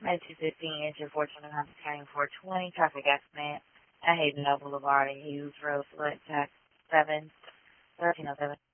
at 215 engine 14 Honda County 420, traffic accident at Hayden Boulevard and Hughes Road, Select Tax 7, 1307.